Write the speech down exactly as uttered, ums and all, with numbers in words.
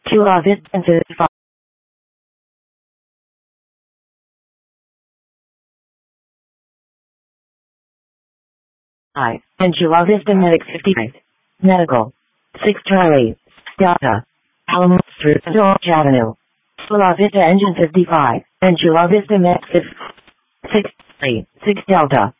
Chula Vista and fifty-five. I. And Chula Vista Medic fifty-five. Medical. six Charlie. Delta. Alamance Street and Orange Avenue. Chula Vista Engine fifty-five. And Chula Vista Medic six. six three. six Delta.